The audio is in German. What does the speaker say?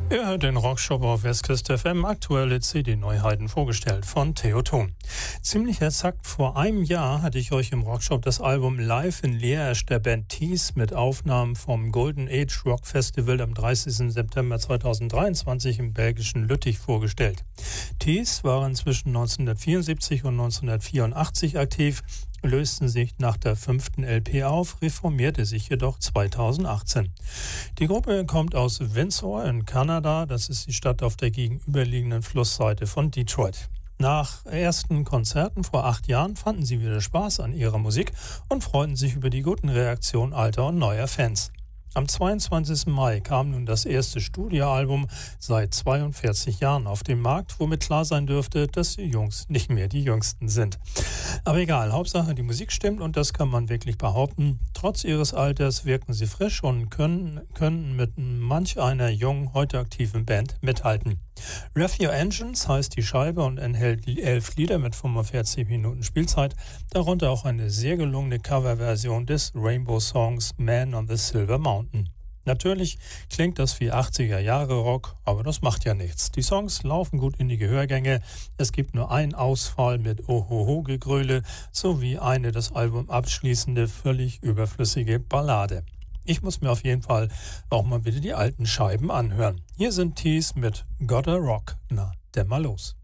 Ihr hört den Rockshop auf Westküste FM, aktuelle CD-Neuheiten vorgestellt von Theo Thun. Ziemlich exakt vor einem Jahr hatte ich euch im Rockshop das Album Live in Leersch der Band Tees mit Aufnahmen vom Golden Age Rock Festival am 30. September 2023 im belgischen Lüttich vorgestellt. Tees waren zwischen 1974 und 1984 aktiv, lösten sich nach der 5. LP auf, reformierte sich jedoch 2018. Die Gruppe kommt aus Windsor in Kanada, das ist die Stadt auf der gegenüberliegenden Flussseite von Detroit. Nach ersten Konzerten vor 8 Jahren fanden sie wieder Spaß an ihrer Musik und freuten sich über die guten Reaktionen alter und neuer Fans. Am 22. Mai kam nun das erste Studioalbum seit 42 Jahren auf den Markt, womit klar sein dürfte, dass die Jungs nicht mehr die Jüngsten sind. Aber egal, Hauptsache die Musik stimmt und das kann man wirklich behaupten. Trotz ihres Alters wirken sie frisch und können mit manch einer jungen, heute aktiven Band mithalten. Rev Your Engines heißt die Scheibe und enthält 11 Lieder mit 45 Minuten Spielzeit, darunter auch eine sehr gelungene Coverversion des Rainbow-Songs Man on the Silver Mountain. Natürlich klingt das wie 80er-Jahre-Rock, aber das macht ja nichts. Die Songs laufen gut in die Gehörgänge, es gibt nur einen Ausfall mit Ohoho-Gegröle sowie eine das Album abschließende, völlig überflüssige Ballade. Ich muss mir auf jeden Fall auch mal wieder die alten Scheiben anhören. Hier sind Tees mit Gotta Rock. Na, denn mal los.